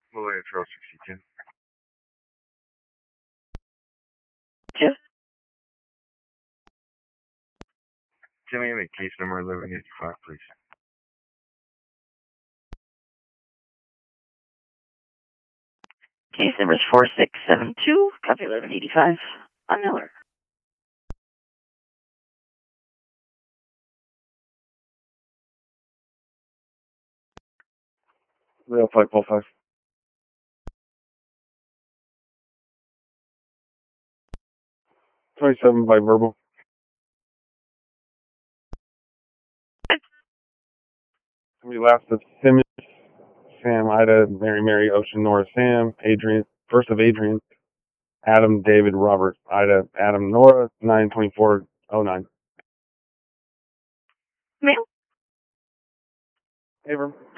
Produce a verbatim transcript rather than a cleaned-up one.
Malaya Trail sixty-two. Yeah. Give me the case number eleven eighty-five, please. Case number is four six seven two, copy eleven eighty-five on Miller. Rail five four five. twenty-seven by verbal. Somebody last of Simmons, Sam, Ida, Mary, Mary, Ocean, Nora, Sam, Adrian, first of Adrian, Adam, David, Robert, Ida, Adam, Nora, nine twenty-four oh nine. Ma'am. Abram.